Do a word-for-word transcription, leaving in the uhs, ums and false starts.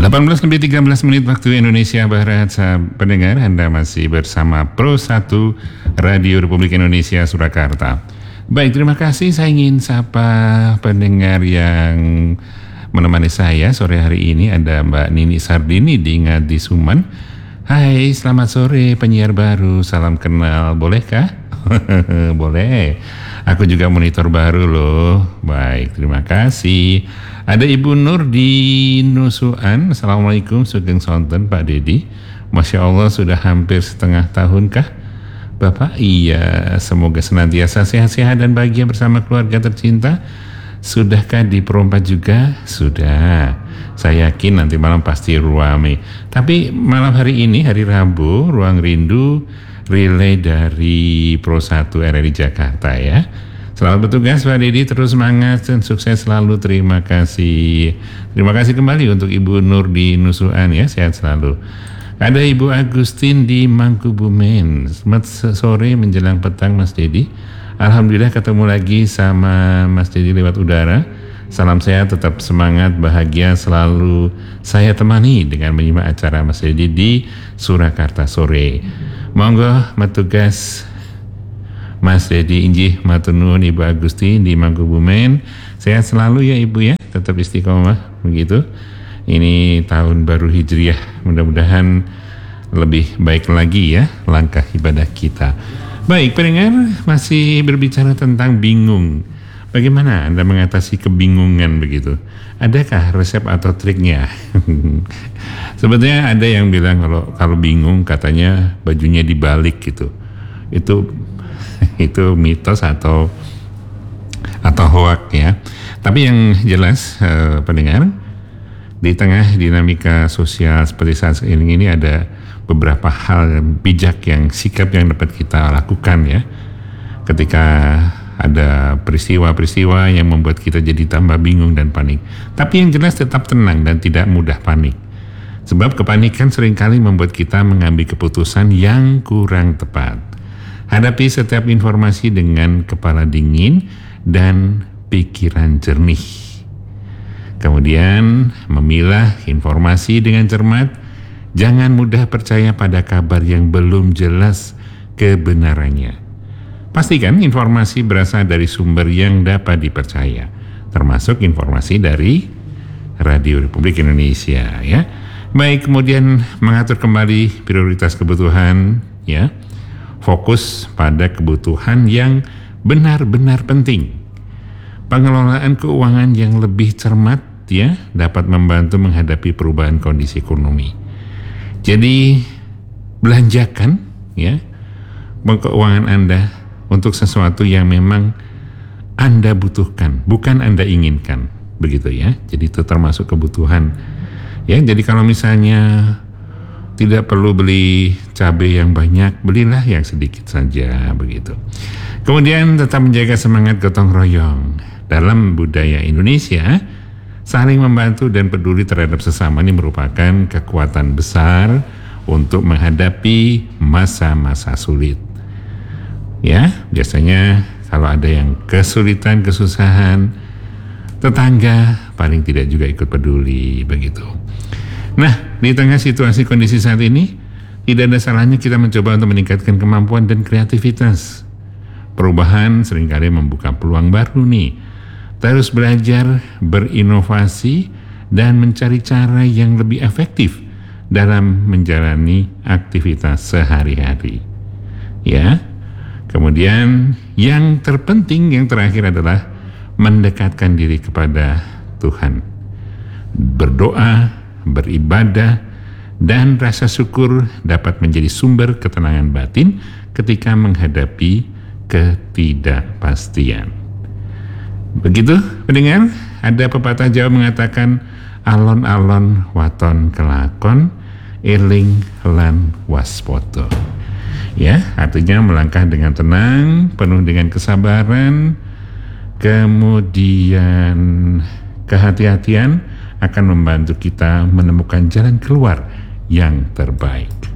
delapan belas lebih tiga belas menit waktu Indonesia Barat. Sahabat pendengar, Anda masih bersama Pro satu Radio Republik Indonesia Surakarta. Baik, terima kasih. Saya ingin sapa pendengar yang menemani saya sore hari ini. Ada Mbak Nini Sardini di Ngadi Suman. Hai, selamat sore penyiar baru. Salam kenal, bolehkah? Boleh. Aku juga monitor baru loh. Baik, terima kasih. Ada Ibu Nur di Nusuan. Assalamualaikum, Sugeng Sonten Pak Dedi. Masya Allah, sudah hampir setengah tahun kah Bapak? Iya, semoga senantiasa sehat-sehat dan bahagia bersama keluarga tercinta. Sudahkah di perompak juga? Sudah. Saya yakin nanti malam pasti ruame. Tapi malam hari ini, hari Rabu, Ruang Rindu relay dari Pro satu R R I Jakarta ya. Selamat bertugas Pak Dedi, terus semangat dan sukses selalu. Terima kasih. Terima kasih kembali untuk Ibu Nur di Nusuan ya, sehat selalu. Ada Ibu Agustin di Mangkubumen. Selamat sore menjelang petang Mas Dedi. Alhamdulillah ketemu lagi sama Mas Dedi lewat udara. Salam sehat, tetap semangat, bahagia selalu saya temani dengan menyimak acara Mas Dedi di Surakarta sore. Monggo metugas Mas Dedi injih matur nuwun Ibu Agustin di Mangkubumen. Sehat selalu ya Ibu ya, tetap istiqomah begitu. Ini tahun baru Hijriah, mudah-mudahan lebih baik lagi ya langkah ibadah kita. Baik, pendengar, masih berbicara tentang bingung. Bagaimana Anda mengatasi kebingungan begitu? Adakah resep atau triknya? Sebetulnya ada yang bilang kalau kalau bingung katanya bajunya dibalik gitu. Itu itu mitos atau atau hoak ya. Tapi yang jelas eh, pendengar, di tengah dinamika sosial seperti saat ini, ini ada beberapa hal bijak yang sikap yang dapat kita lakukan ya. Ketika ada peristiwa-peristiwa yang membuat kita jadi tambah bingung dan panik. Tapi yang jelas tetap tenang dan tidak mudah panik. Sebab kepanikan seringkali membuat kita mengambil keputusan yang kurang tepat. Hadapi setiap informasi dengan kepala dingin dan pikiran jernih. Kemudian memilah informasi dengan cermat. Jangan mudah percaya pada kabar yang belum jelas kebenarannya. Pastikan informasi berasal dari sumber yang dapat dipercaya, termasuk informasi dari Radio Republik Indonesia ya. Baik, kemudian mengatur kembali prioritas kebutuhan ya. Fokus pada kebutuhan yang benar-benar penting. Pengelolaan keuangan yang lebih cermat ya dapat membantu menghadapi perubahan kondisi ekonomi. Jadi belanjakan ya keuangan Anda untuk sesuatu yang memang Anda butuhkan, bukan Anda inginkan, begitu ya. Jadi itu termasuk kebutuhan. Ya, jadi kalau misalnya tidak perlu beli cabai yang banyak, belilah yang sedikit saja, begitu. Kemudian tetap menjaga semangat gotong royong. Dalam budaya Indonesia, saling membantu dan peduli terhadap sesama ini merupakan kekuatan besar untuk menghadapi masa-masa sulit. Ya, biasanya kalau ada yang kesulitan, kesusahan, tetangga paling tidak juga ikut peduli, begitu. Nah, di tengah situasi kondisi saat ini, tidak ada salahnya kita mencoba untuk meningkatkan kemampuan dan kreativitas. Perubahan seringkali membuka peluang baru nih. Terus belajar, berinovasi, dan mencari cara yang lebih efektif dalam menjalani aktivitas sehari-hari. Ya. Kemudian yang terpenting, yang terakhir adalah mendekatkan diri kepada Tuhan. Berdoa, beribadah, dan rasa syukur dapat menjadi sumber ketenangan batin ketika menghadapi ketidakpastian. Begitu pendengar, ada pepatah Jawa mengatakan alon-alon waton kelakon eling lan waspoto. Ya, artinya melangkah dengan tenang, penuh dengan kesabaran, kemudian kehati-hatian akan membantu kita menemukan jalan keluar yang terbaik.